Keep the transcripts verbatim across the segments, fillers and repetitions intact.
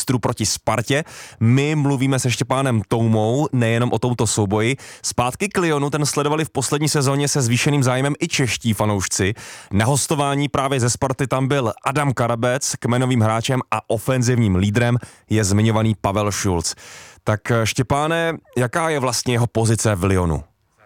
mistrů proti Spartě. My mluvíme se Štěpánem Toumou nejenom o tomto souboji. Zpátky k Lyonu, ten sledovali v poslední sezóně se zvýšeným zájmem i čeští fanoušci. Na hostování právě ze Sparty tam byl Adam Karabec, kmenovým hráčem a ofenzivním lídrem je zmiňovaný Pavel Šulc. Tak Štěpáne, jaká je vlastně jeho pozice v Lyonu?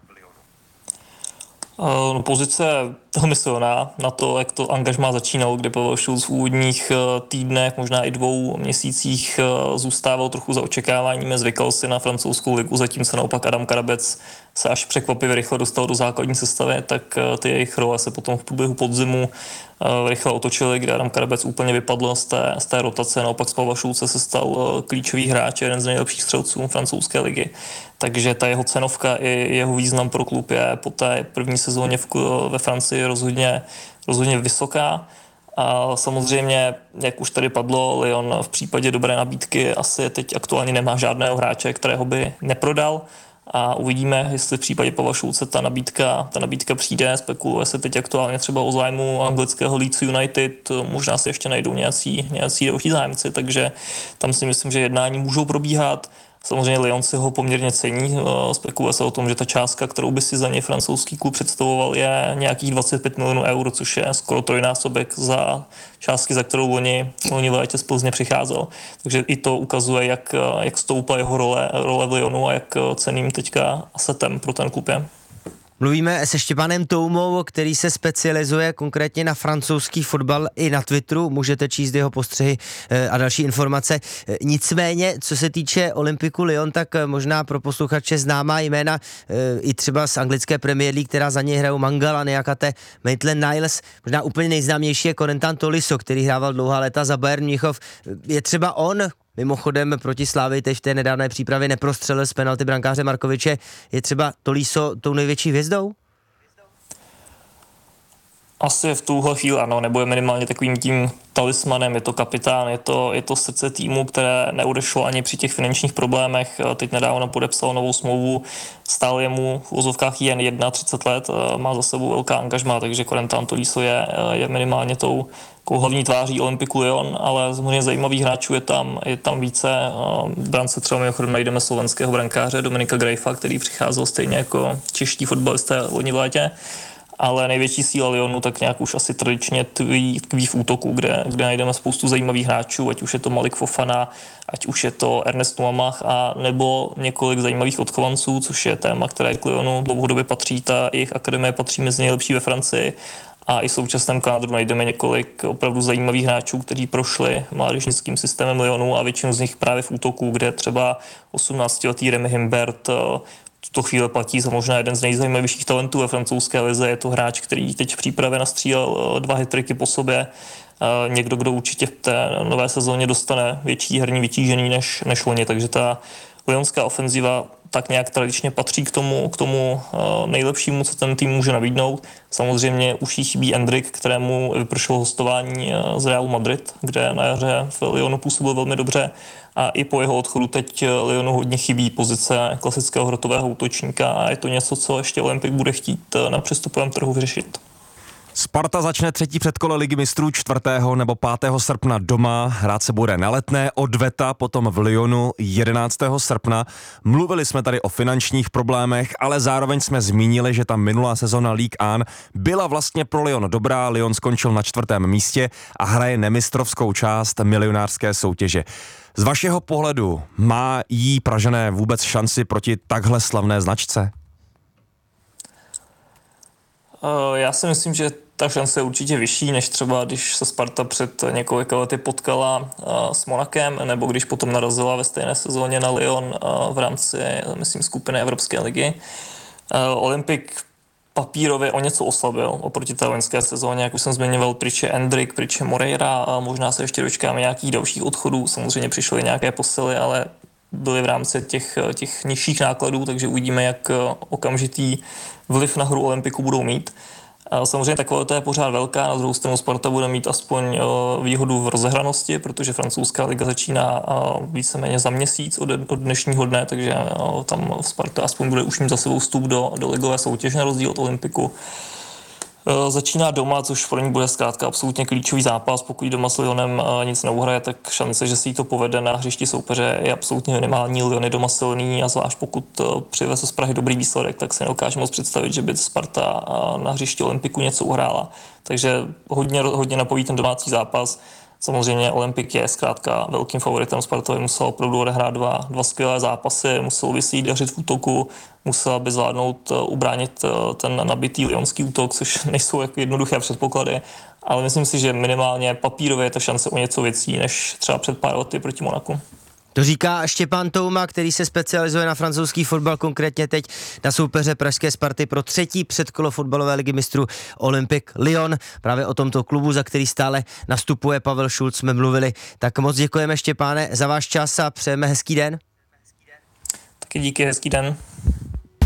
No, pozice velmi silná na to, jak to angažmá začínalo, kde Pavel Šulc v úvodních týdnech, možná i dvou měsících zůstával trochu za očekáváními, zvykal si na francouzskou ligu, zatímco naopak Adam Karabec se až překvapivě rychle dostal do základní sestavy, tak ty jejich role se potom v průběhu podzimu rychle otočily, kde Adam Karabec úplně vypadl z té, z té rotace, naopak z Pavla Šulce se stal klíčový hráč, jeden z nejlepších střelců francouzské ligy. Takže ta jeho cenovka i jeho význam pro klub je po té první sezóně v, ve Francii rozhodně, rozhodně vysoká. A samozřejmě, jak už tady padlo, Lyon v případě dobré nabídky asi teď aktuálně nemá žádného hráče, kterého by neprodal. A uvidíme, jestli v případě Pavla Šulce ta nabídka, ta nabídka přijde. Spekuluje se teď aktuálně třeba o zájmu anglického Leeds United, možná se ještě najdou nějací, nějací další zájemci, takže tam si myslím, že jednání můžou probíhat. Samozřejmě Lyon si ho poměrně cení. Spekuluje se o tom, že ta částka, kterou by si za něj francouzský klub představoval, je nějakých dvacet pět milionů eur, což je skoro trojnásobek za částky, za kterou oni, oni v létě z Plzně přicházel. Takže i to ukazuje, jak, jak stoupá jeho role, role v Lyonu a jak cenným teďka asetem pro ten klub je. Mluvíme se Štěpánem Toumou, který se specializuje konkrétně na francouzský fotbal i na Twitteru. Můžete číst jeho postřehy a další informace. Nicméně, co se týče Olympiku Lyon, tak možná pro posluchače známá jména i třeba z anglické Premier League, která za něj hrajou Mangala, Niakate, Maitland-Niles. Možná úplně nejznámější je Corentin Tolisso, který hrával dlouhá léta za Bayern Mnichov. Je třeba on, mimochodem proti Slávii teď v té nedávné přípravě neprostřelil z penalty brankáře Markoviče, je třeba Tolisso tou největší hvězdou? Asi v tuhle chvíli ano, nebo je minimálně takovým tím talismanem, je to kapitán, je to, je to srdce týmu, které neodešlo ani při těch finančních problémech. Teď nedávno podepsal novou smlouvu, stále je mu v uvozovkách jen třicet jedna let, má za sebou velká angažmá, takže Corentin Tolisso je, je minimálně tou hlavní tváří Olympiku Lyon, ale samozřejmě zajímavých hráčů je tam, je tam více. V brance třeba mimochodem najdeme slovenského brankáře Dominika Grejfa, který přicházel stejně jako čeští fotbalisté loni v létě. Ale největší síla Lyonu tak nějak už asi tradičně tví, tví v útoku, kde, kde najdeme spoustu zajímavých hráčů, ať už je to Malik Fofana, ať už je to Ernest Nuamach a nebo několik zajímavých odchovanců, což je téma, které k Lyonu dlouhodobě patří. Ta jejich akademie patří mezi nejlepší ve Francii a i v současném kádru najdeme několik opravdu zajímavých hráčů, kteří prošli mládežnickým systémem Lyonu a většinu z nich právě v útoku, kde třeba osmnáctiletý Remy Himbert v tuto chvíli platí za možná jeden z nejzajímavějších talentů ve francouzské lize. Je to hráč, který teď v přípravě nastřílel dva hat-tricky po sobě. Někdo, kdo určitě v té nové sezóně dostane větší herní vytížení než, než loni. Takže ta lyonská ofenziva tak nějak tradičně patří k tomu, k tomu nejlepšímu, co ten tým může nabídnout. Samozřejmě už jí chybí Endrick, kterému vypršelo hostování z Realu Madrid, kde na jaře v Lyonu působil velmi dobře. A i po jeho odchodu teď Lyonu hodně chybí pozice klasického hrotového útočníka a je to něco, co ještě Olympik bude chtít na přestupovém trhu vyřešit. Sparta začne třetí předkolo Ligy mistrů čtvrtého nebo pátého srpna doma, hrát se bude na Letné, Odveta, potom v Lyonu jedenáctého srpna. Mluvili jsme tady o finančních problémech, ale zároveň jsme zmínili, že ta minulá sezona Ligue jedna byla vlastně pro Lyon dobrá. Lyon skončil na čtvrtém místě a hraje nemistrovskou část milionářské soutěže. Z vašeho pohledu má jí Pražané vůbec šanci proti takhle slavné značce? Já si myslím, že ta šance je určitě vyšší, než třeba když se Sparta před několika lety potkala s Monakem, nebo když potom narazila ve stejné sezóně na Lyon v rámci, myslím, skupiny Evropské ligy. Olympik papírově o něco oslabil oproti té loňské sezóně, jak už jsem zmiňoval, Priče Endrick, Priče Moreira a možná se ještě dočkáme nějakých dalších odchodů. Samozřejmě přišly nějaké posily, ale byly v rámci těch, těch nižších nákladů, takže uvidíme, jak okamžitý vliv na hru Olympiku budou mít. Samozřejmě ta kvalita je pořád velká, na druhou stranu Sparta bude mít aspoň výhodu v rozehranosti, protože francouzská liga začíná víceméně za měsíc od dnešního dne, takže tam Sparta aspoň bude už mít za sebou vstup do, do ligové soutěže na rozdíl od Olympiku. Začíná doma, což pro ní bude zkrátka absolutně klíčový zápas. Pokud doma s Lyonem nic neuhraje, tak šance, že si jí to povede na hřišti soupeře, je absolutně minimální. Lyon je doma silný a zvlášť pokud přiveze z Prahy dobrý výsledek, tak si neukážu moc představit, že by Sparta na hřišti Olympiku něco uhrála. Takže hodně, hodně napoví ten domácí zápas. Samozřejmě Olympik je zkrátka velkým favoritem. Sparta musel opravdu odehrát dva, dva skvělé zápasy, musel by si jít dařit v útoku, musela by zvládnout ubránit ten nabitý lyonský útok, což nejsou jako jednoduché předpoklady, ale myslím si, že minimálně papírově je ta šance o něco větší než třeba před pár lety proti Monaku. To říká Štěpán Touma, který se specializuje na francouzský fotbal, konkrétně teď na soupeře pražské Sparty pro třetí předkolo fotbalové ligy mistrů Olympique Lyon. Právě o tomto klubu, za který stále nastupuje Pavel Šulc, jsme mluvili. Tak moc děkujeme, Štěpáne, za váš čas a přejeme hezký den. Taky díky, hezký den.